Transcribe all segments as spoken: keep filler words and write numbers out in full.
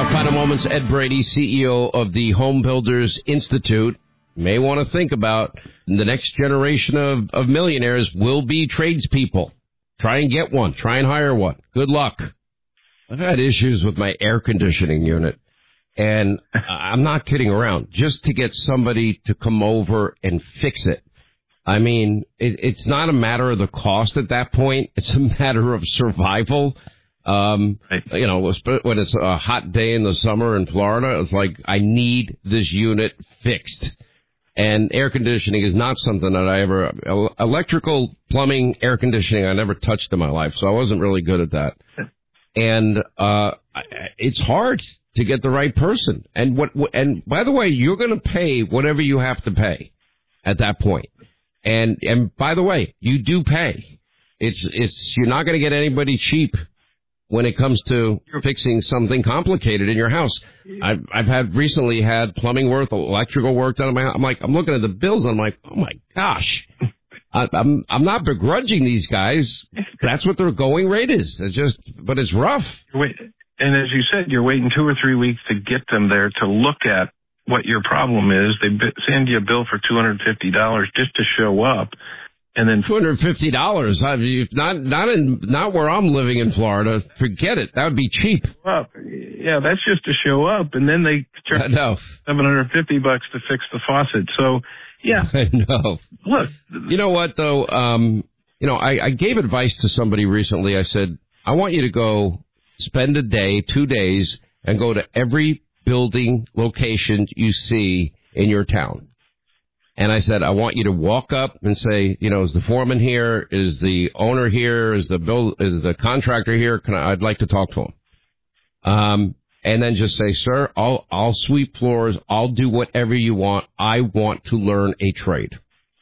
Final moments, Ed Brady, C E O of the Home Builders Institute, may want to think about the next generation of, of millionaires will be tradespeople. Try and get one. Try and hire one. Good luck. I've had issues with my air conditioning unit, and I'm not kidding around. Just to get somebody to come over and fix it. I mean, it, it's not a matter of the cost at that point. It's a matter of survival. Um, you know, when it's a hot day in the summer in Florida, it's like, I need this unit fixed. And air conditioning is not something that I ever, electrical, plumbing, air conditioning, I never touched in my life. So I wasn't really good at that. And, uh, it's hard to get the right person. And what, and by the way, you're going to pay whatever you have to pay at that point. And, and by the way, you do pay. It's, it's, you're not going to get anybody cheap when it comes to fixing something complicated in your house. I've, I've had recently had plumbing work, electrical work done in my house. I'm like, I'm looking at the bills and I'm like, oh my gosh. I, I'm, I'm not begrudging these guys. That's what their going rate is. It's just, but it's rough. Wait, and as you said, you're waiting two or three weeks to get them there to look at what your problem is. They send you a bill for two hundred fifty dollars just to show up. And then two hundred fifty dollars. I mean, not not in not where I'm living in Florida. Forget it. That would be cheap. Up. Yeah, that's just to show up, and then they charge no. seven hundred fifty bucks to fix the faucet. So, yeah. I know. Look, you know what though? Um, you know, I, I gave advice to somebody recently. I said, I want you to go spend a day, two days, and go to every building location you see in your town. And I said, I want you to walk up and say, you know, is the foreman here? Is the owner here? Is the bill, is the contractor here? Can I, I'd like to talk to him. Um, and then just say, sir, I'll, I'll sweep floors. I'll do whatever you want. I want to learn a trade.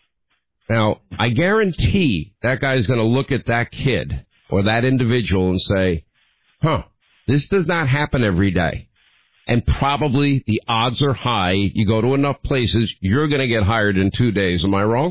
Now, I guarantee that guy's going to look at that kid or that individual and say, huh, this does not happen every day. And probably the odds are high. You go to enough places, you're going to get hired in two days. Am I wrong?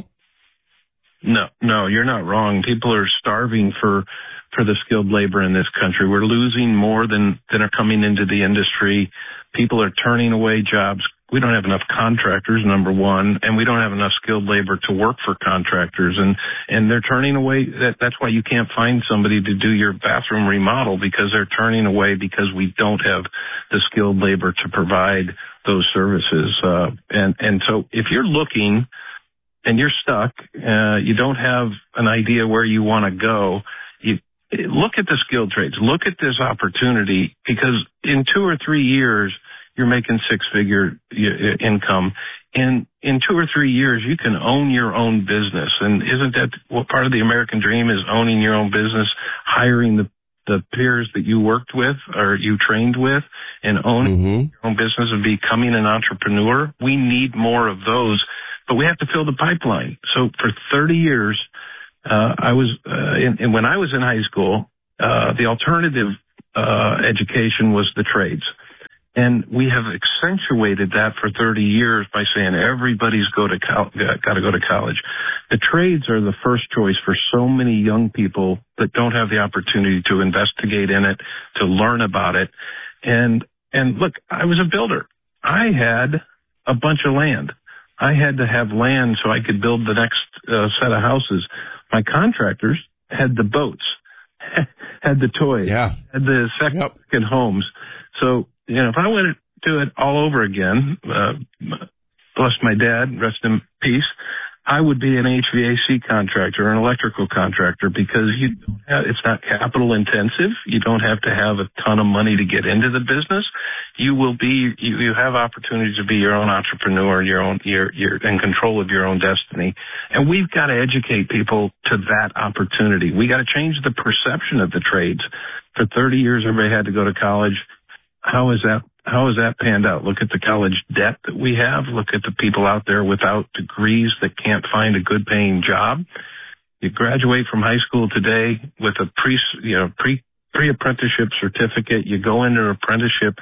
No, no, you're not wrong. People are starving for for the skilled labor in this country. We're losing more than, than are coming into the industry. People are turning away jobs. We don't have enough contractors, number one, and we don't have enough skilled labor to work for contractors. And, and they're turning away. That, that's why you can't find somebody to do your bathroom remodel, because they're turning away because we don't have the skilled labor to provide those services. Uh, and, and so if you're looking and you're stuck, uh, you don't have an idea where you want to go, you look at the skilled trades, look at this opportunity, because in two or three years, you're making six-figure income. In in two or three years, you can own your own business. And isn't that what part of the American dream is, owning your own business, hiring the, the peers that you worked with or you trained with, and owning mm-hmm. your own business and becoming an entrepreneur? We need more of those, but we have to fill the pipeline. So for thirty years, uh, I was, uh, in, and when I was in high school, uh, the alternative uh, education was the trades. And we have accentuated that for thirty years by saying everybody's go to co- got to go to college. The trades are the first choice for so many young people that don't have the opportunity to investigate in it, to learn about it. And, and look, I was a builder. I had a bunch of land. I had to have land so I could build the next uh, set of houses. My contractors had the boats, had the toys, yeah. had the second yep. homes. So, you know, if I went to do it all over again, uh, bless my dad, rest in peace, I would be an H V A C contractor, an electrical contractor, because you don't have, it's not capital intensive. You don't have to have a ton of money to get into the business. You will be, you, you have opportunities to be your own entrepreneur, your own, you're, you're in control of your own destiny. And we've got to educate people to that opportunity. We got to change the perception of the trades. For thirty years, everybody had to go to college. How is that, how is that panned out? Look at the college debt that we have. Look at the people out there without degrees that can't find a good paying job. You graduate from high school today with a pre, you know, pre, pre-apprenticeship certificate. You go into an apprenticeship.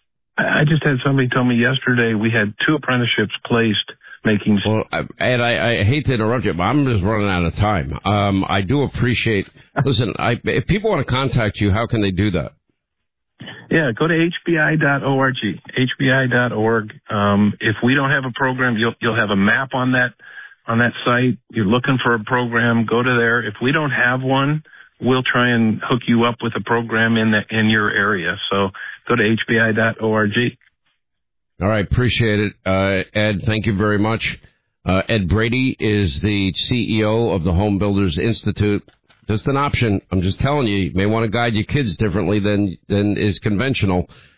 I just had somebody tell me yesterday we had two apprenticeships placed making. Well, Ed, I, I hate to interrupt you, but I'm just running out of time. Um, I do appreciate, listen, I, if people want to contact you, how can they do that? Yeah, go to H B I dot org, H B I dot org. Um, if we don't have a program, you'll, you'll have a map on that, on that site. You're looking for a program, go to there. If we don't have one, we'll try and hook you up with a program in the, in your area. So go to H B I dot org. All right. Appreciate it. Uh, Ed, thank you very much. Uh, Ed Brady is the C E O of the Home Builders Institute. Just an option. I'm just telling you, you may want to guide your kids differently than, than is conventional.